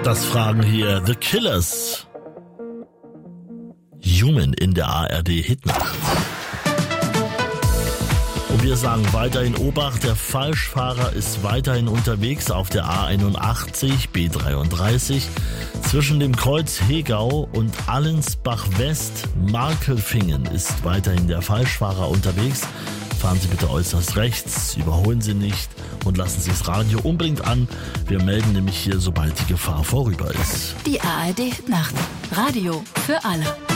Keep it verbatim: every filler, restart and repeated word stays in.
Das fragen hier The Killers. Human in der A R D Hitnacht. Und wir sagen weiterhin Obacht, der Falschfahrer ist weiterhin unterwegs auf der A einundachtzig B dreiunddreißig zwischen dem Kreuz Hegau und Allensbach West. Markelfingen ist weiterhin der Falschfahrer unterwegs. Fahren Sie bitte äußerst rechts, überholen Sie nicht und lassen Sie das Radio unbedingt an. Wir melden nämlich hier, sobald die Gefahr vorüber ist. Die A R D Nacht. Radio für alle.